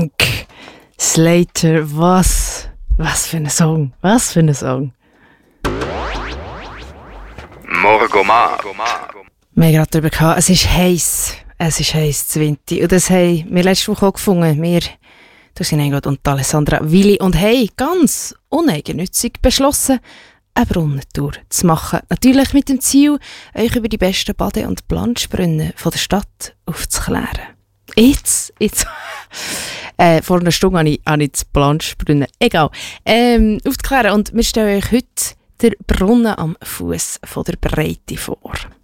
Frank Slater, was für ein Song, Morgomar. Wir haben gerade darüber gehabt, es ist heiß, zu Winter. Und das haben wir letzte Woche auch gefunden. Wir, Ingrid und Alessandra Willi, und haben ganz uneigennützig beschlossen, eine Brunnentour zu machen. Natürlich mit dem Ziel, euch über die besten Bade- und Planschbrunnen von der Stadt aufzuklären. Jetzt. Vor einer Stunde habe ich das Planschbrunnen. Egal. Aufzuklären. Und wir stellen euch heute den Brunnen am Fuß von der Breite vor.